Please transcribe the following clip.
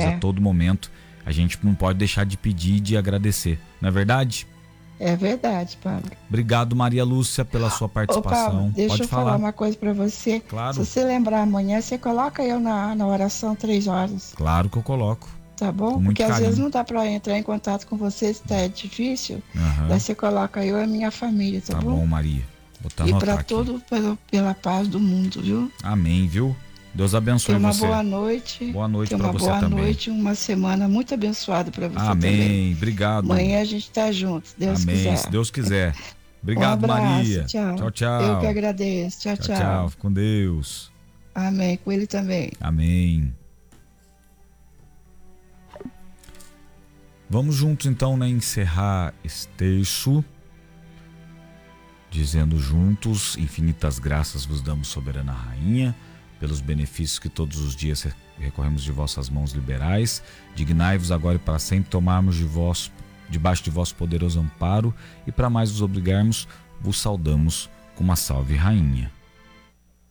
a todo momento. A gente não pode deixar de pedir e de agradecer, não é verdade? É verdade, Pablo. Obrigado, Maria Lúcia, pela sua participação. Ô, Pablo, deixa pode eu falar. falar uma coisa para você. Claro. Se você lembrar amanhã, você coloca eu na oração 3 horas. Claro que eu coloco. Tá bom? Porque às vezes não dá para entrar em contato com você, se tá difícil. Daí você coloca eu e a minha família, tá bom? Tá bom, Maria. E para todo, pela paz do mundo, viu? Amém, viu? Deus abençoe você. Tenha uma boa noite. Boa noite para você também. Uma boa noite, uma semana muito abençoada para você também. Amém. Obrigado. Amanhã a gente tá junto, Deus quiser. Amém, se Deus quiser. Obrigado, abraço, Maria. Tchau. Tchau, tchau. Eu que agradeço. Tchau, tchau. Tchau, com Deus. Amém, com ele também. Amém. Vamos juntos então, né, encerrar esse terço, dizendo juntos: infinitas graças vos damos, soberana rainha, pelos benefícios que todos os dias recorremos de vossas mãos liberais. Dignai-vos agora e para sempre tomarmos debaixo de vosso poderoso amparo, e para mais vos obrigarmos, vos saudamos com uma salve, rainha.